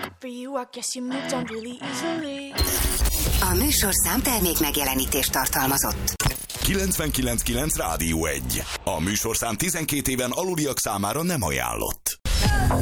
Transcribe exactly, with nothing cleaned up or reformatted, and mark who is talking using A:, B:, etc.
A: For you, I guess you moved on really easily.
B: A műsorszám termék megjelenítést tartalmazott.
C: kilencvenkilenc kilenc Rádió egy. A műsorszám tizenkét éven aluliak számára nem ajánlott.